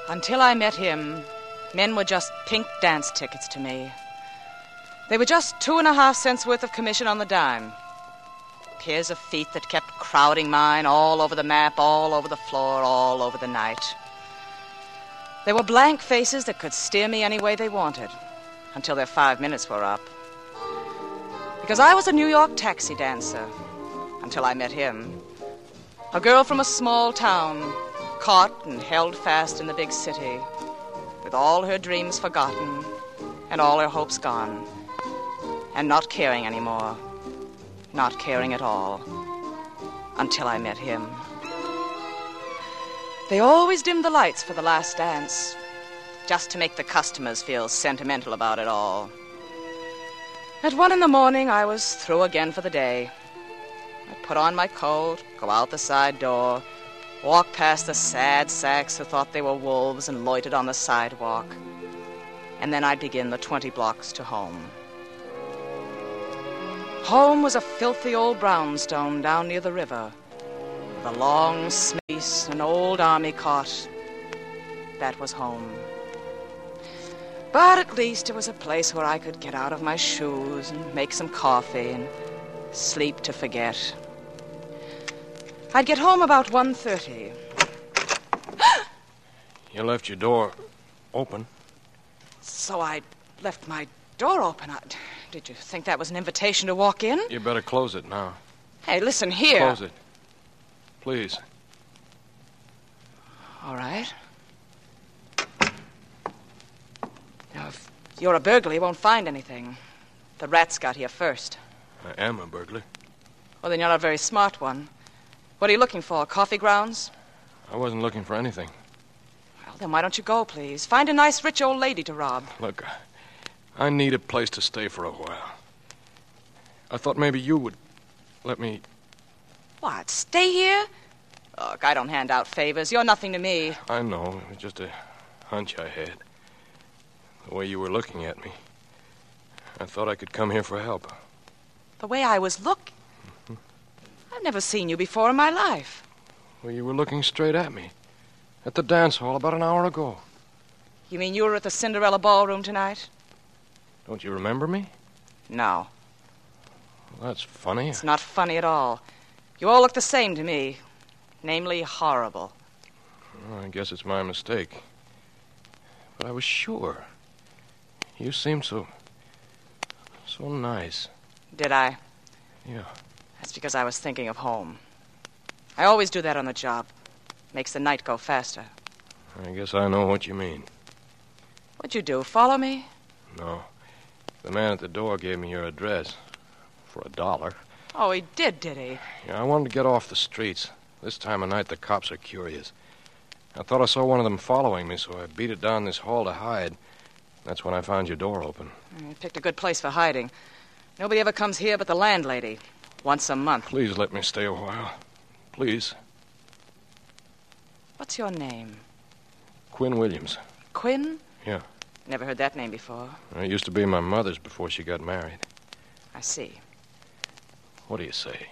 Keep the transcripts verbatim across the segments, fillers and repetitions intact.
Until I met him, men were just pink dance tickets to me. They were just two and a half cents worth of commission on the dime. Pairs of feet that kept crowding mine all over the map, all over the floor, all over the night. They were blank faces that could steer me any way they wanted, until their five minutes were up. Because I was a New York taxi dancer, until I met him. A girl from a small town, caught and held fast in the big city, with all her dreams forgotten and all her hopes gone, and not caring anymore, not caring at all, until I met him. They always dimmed the lights for the last dance, just to make the customers feel sentimental about it all. At one in the morning, I was through again for the day. I'd put on my coat, go out the side door, walk past the sad sacks who thought they were wolves and loitered on the sidewalk, and then I'd begin the twenty blocks to home. Home was a filthy old brownstone down near the river, with a long smithies, an old army cot. That was home. But at least it was a place where I could get out of my shoes and make some coffee and sleep to forget. I'd get home about one thirty. You left your door open. So I left my door open. I, did you think that was an invitation to walk in? You better close it now. Hey, listen here. Close it. Please. All right. Now, if you're a burglar, you won't find anything. The rats got here first. I am a burglar. Well, then you're not a very smart one. What are you looking for, coffee grounds? I wasn't looking for anything. Well, then why don't you go, please? Find a nice, rich old lady to rob. Look, I need a place to stay for a while. I thought maybe you would let me... What, stay here? Look, I don't hand out favors. You're nothing to me. I know. It was just a hunch I had. The way you were looking at me. I thought I could come here for help. The way I was looking? Mm-hmm. I've never seen you before in my life. Well, you were looking straight at me. At the dance hall about an hour ago. You mean you were at the Cinderella Ballroom tonight? Don't you remember me? No. Well, that's funny. It's not funny at all. You all look the same to me. Namely, horrible. Well, I guess it's my mistake. But I was sure. You seemed so... so nice. Did I? Yeah. That's because I was thinking of home. I always do that on the job. Makes the night go faster. I guess I know what you mean. What'd you do, follow me? No. The man at the door gave me your address. For a dollar. Oh, he did, did he? Yeah, I wanted to get off the streets. This time of night, the cops are curious. I thought I saw one of them following me, so I beat it down this hall to hide. That's when I found your door open. You picked a good place for hiding. Nobody ever comes here but the landlady. Once a month. Please let me stay a while. Please. What's your name? Quinn Williams. Quinn? Yeah. Never heard that name before. It used to be my mother's before she got married. I see. What do you say?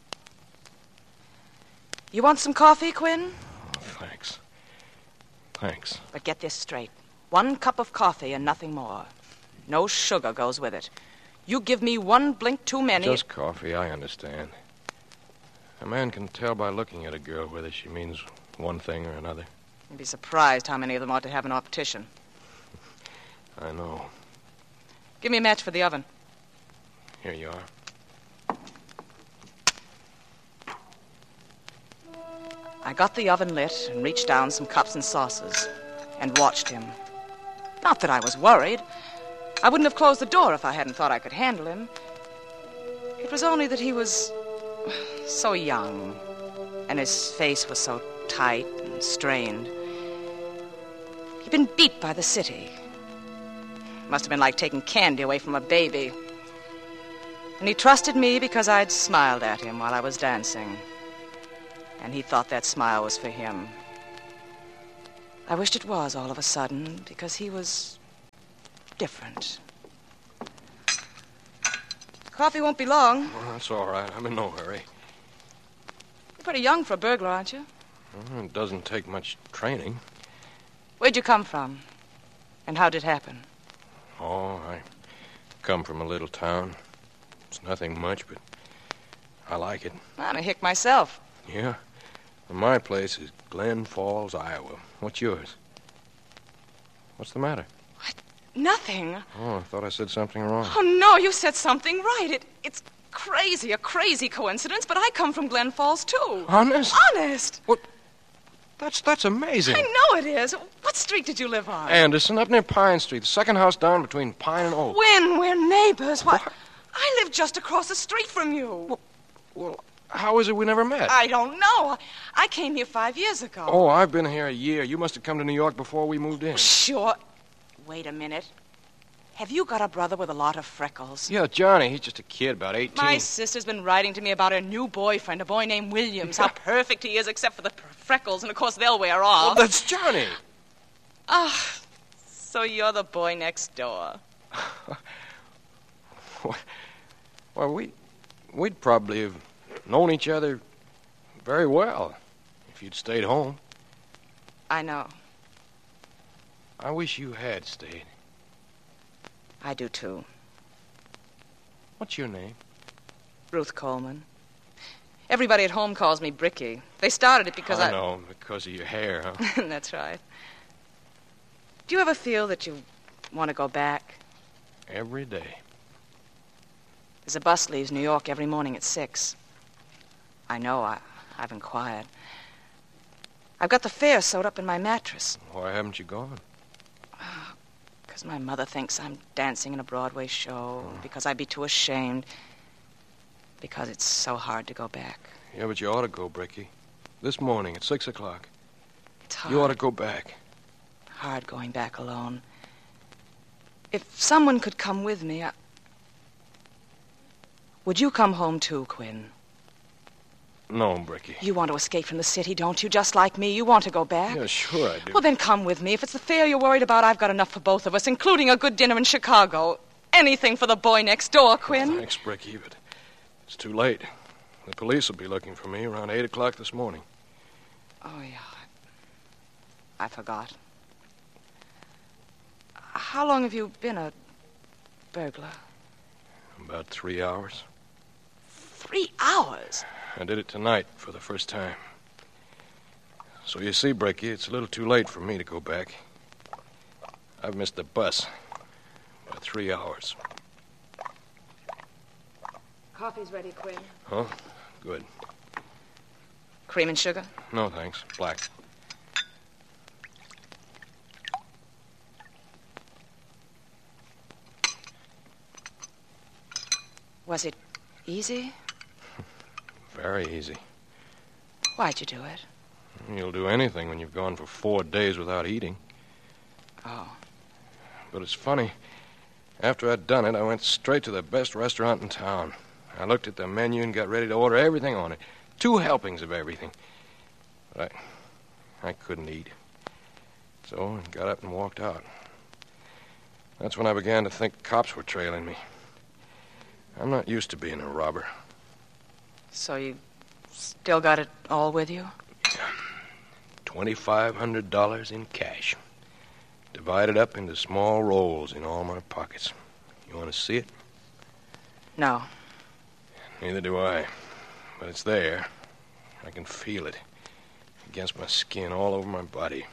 You want some coffee, Quinn? Oh, thanks. Thanks. But get this straight. One cup of coffee and nothing more. No sugar goes with it. You give me one blink too many... Just coffee, I understand. A man can tell by looking at a girl whether she means one thing or another. You'd be surprised how many of them ought to have an optician. I know. Give me a match for the oven. Here you are. I got the oven lit and reached down some cups and saucers and watched him. Not that I was worried. I wouldn't have closed the door if I hadn't thought I could handle him. It was only that he was so young, and his face was so tight and strained. He'd been beat by the city. Must have been like taking candy away from a baby. And he trusted me because I'd smiled at him while I was dancing. And he thought that smile was for him. I wished it was all of a sudden, because he was different. Coffee won't be long. Well, that's all right. I'm in no hurry. You're pretty young for a burglar, aren't you? Well, it doesn't take much training. Where'd you come from? And how'd it happen? Oh, I come from a little town. It's nothing much, but I like it. I'm a hick myself. Yeah? Well, my place is Glen Falls, Iowa. What's yours? What's the matter? What? Nothing. Oh, I thought I said something wrong. Oh, no, you said something right. It, it's crazy, a crazy coincidence, but I come from Glen Falls, too. Honest? Honest. What? That's that's amazing. I know it is. What street did you live on? Anderson, up near Pine Street, the second house down between Pine and Oak. When we're neighbors. What? what? I live just across the street from you. Well, well, how is it we never met? I don't know. I came here five years ago. Oh, I've been here a year. You must have come to New York before we moved in. Sure. Wait a minute. Have you got a brother with a lot of freckles? Yeah, Johnny. He's just a kid, about eighteen. My sister's been writing to me about her new boyfriend, a boy named Williams. How perfect he is, except for the freckles, and of course they'll wear off. Well, that's Johnny. Ah, so you're the boy next door. Well, we, we'd probably have known each other very well if you'd stayed home. I know. I wish you had stayed. I do, too. What's your name? Ruth Coleman. Everybody at home calls me Bricky. They started it because I... I know, because of your hair, huh? That's right. Do you ever feel that you want to go back? Every day. There's a bus leaves New York every morning at six. I know. I, I've inquired. I've got the fare sewed up in my mattress. Why haven't you gone? Because my mother thinks I'm dancing in a Broadway show. Oh. Because I'd be too ashamed. Because it's so hard to go back. Yeah, but you ought to go, Bricky. This morning at six o'clock. It's hard. You ought to go back. Hard going back alone. If someone could come with me, I... Would you come home too, Quinn? No, Bricky. You want to escape from the city, don't you? Just like me. You want to go back? Yeah, sure I do. Well, then come with me. If it's the fare you're worried about, I've got enough for both of us, including a good dinner in Chicago. Anything for the boy next door, Quinn. Well, thanks, Bricky, but it's too late. The police will be looking for me around eight o'clock this morning. Oh, yeah. I forgot. How long have you been a burglar? About three hours. Three hours? I did it tonight for the first time. So you see, Bricky, it's a little too late for me to go back. I've missed the bus by three hours. Coffee's ready, Quinn. Oh, good. Cream and sugar? No, thanks. Black. Was it easy? Very easy. Why'd you do it? You'll do anything when you've gone for four days without eating. Oh. But it's funny. After I'd done it, I went straight to the best restaurant in town. I looked at the menu and got ready to order everything on it. Two helpings of everything. But I, I couldn't eat. So I got up and walked out. That's when I began to think cops were trailing me. I'm not used to being a robber. So you still got it all with you? twenty-five hundred dollars in cash. Divided up into small rolls in all my pockets. You want to see it? No. Neither do I. But it's there. I can feel it. Against my skin, all over my body.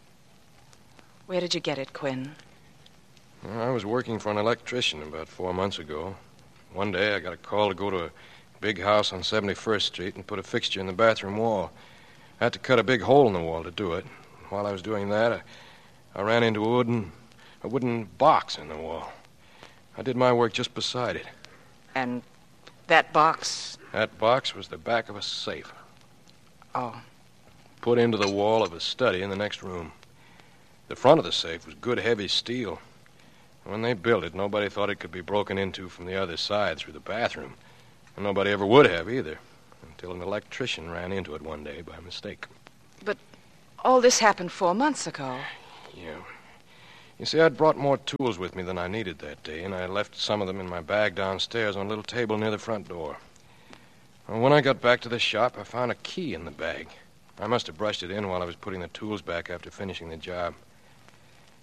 Where did you get it, Quinn? Well, I was working for an electrician about four months ago. One day I got a call to go to a big house on seventy-first Street and put a fixture in the bathroom wall. I had to cut a big hole in the wall to do it. While I was doing that, I, I ran into a wooden, a wooden box in the wall. I did my work just beside it. And that box? That box was the back of a safe. Oh. Put into the wall of a study in the next room. The front of the safe was good heavy steel. When they built it, nobody thought it could be broken into from the other side through the bathroom. And nobody ever would have either, until an electrician ran into it one day by mistake. But all this happened four months ago. Yeah. You see, I'd brought more tools with me than I needed that day, and I left some of them in my bag downstairs on a little table near the front door. Well, when I got back to the shop, I found a key in the bag. I must have brushed it in while I was putting the tools back after finishing the job.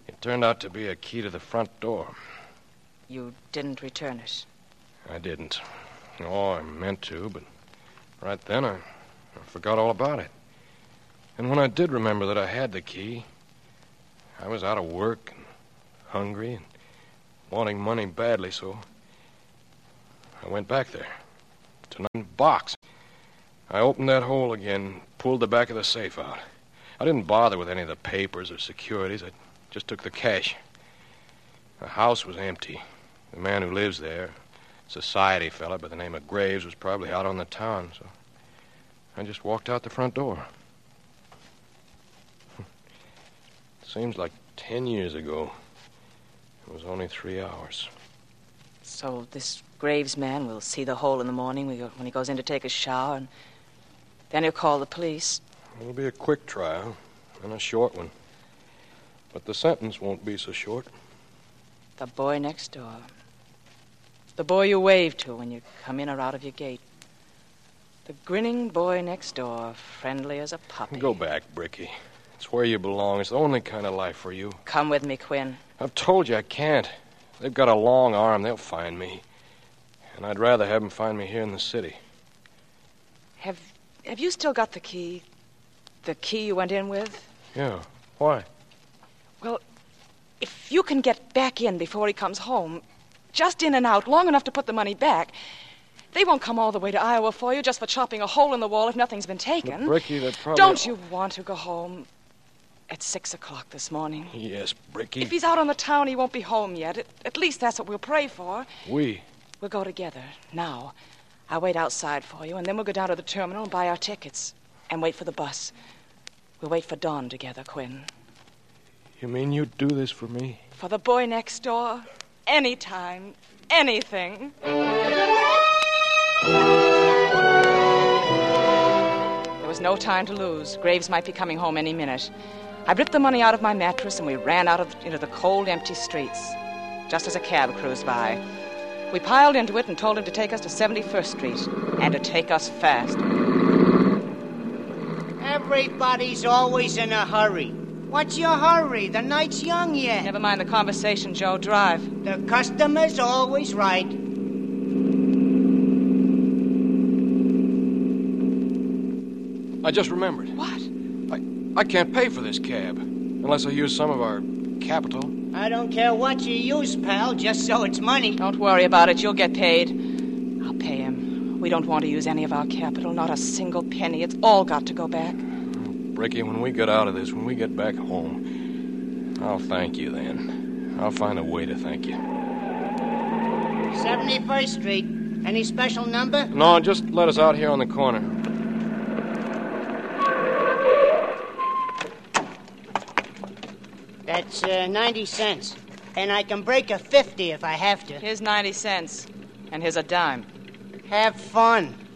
It turned out to be a key to the front door. You didn't return it? I didn't. Oh, I meant to, but right then I, I forgot all about it. And when I did remember that I had the key, I was out of work and hungry and wanting money badly, so I went back there to the box. I opened that hole again, pulled the back of the safe out. I didn't bother with any of the papers or securities. I just took the cash. The house was empty. The man who lives there, a society fella by the name of Graves, was probably out on the town, so I just walked out the front door. Seems like ten years ago. It was only three hours. So this Graves man will see the hole in the morning when he goes in to take a shower, and then he'll call the police. It'll be a quick trial, and a short one. But the sentence won't be so short. The boy next door. The boy you wave to when you come in or out of your gate. The grinning boy next door, friendly as a puppy. Go back, Bricky. It's where you belong. It's the only kind of life for you. Come with me, Quinn. I've told you I can't. They've got a long arm. They'll find me. And I'd rather have them find me here in the city. Have have you still got the key? The key you went in with? Yeah. Why? Well, if you can get back in before he comes home, just in and out, long enough to put the money back, they won't come all the way to Iowa for you just for chopping a hole in the wall if nothing's been taken. But Bricky, that probably... Don't you want to go home at six o'clock this morning? Yes, Bricky. If he's out on the town, he won't be home yet. At, at least that's what we'll pray for. We? We'll go together, now. I'll wait outside for you, and then we'll go down to the terminal and buy our tickets. And wait for the bus. We'll wait for dawn together, Quinn. You mean you'd do this for me? For the boy next door? Anytime. Anything. There was no time to lose. Graves might be coming home any minute. I ripped the money out of my mattress, and we ran out of, into the cold, empty streets, just as a cab cruised by. We piled into it and told him to take us to seventy-first Street, and to take us fast. Everybody's always in a hurry. What's your hurry? The night's young yet. Never mind the conversation, Joe. Drive. The customer's always right. I just remembered. What? I, I can't pay for this cab unless I use some of our capital. I don't care what you use, pal, just so it's money. Don't worry about it. You'll get paid. I'll pay him. We don't want to use any of our capital, not a single penny. It's all got to go back. Ricky, when we get out of this, when we get back home, I'll thank you then. I'll find a way to thank you. seventy-first Street. Any special number? No, just let us out here on the corner. That's uh, ninety cents. And I can break a fifty if I have to. Here's ninety cents. And here's a dime. Have fun.